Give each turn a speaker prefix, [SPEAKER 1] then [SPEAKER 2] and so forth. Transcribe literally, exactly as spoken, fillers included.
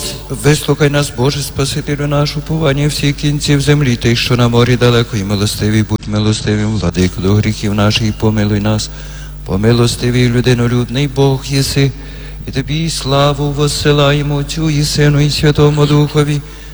[SPEAKER 1] вислухай нас, Боже, Спасителю наш, уповання всіх кінців землі, ти, що на морі далеко, і милостивий, будь милостивим, владико, до гріхів наших, помилуй нас. Помилостивий, людинолюбний Бог єси, і тобі славу воссилаємо Отцю і Сину, і Святому Духові,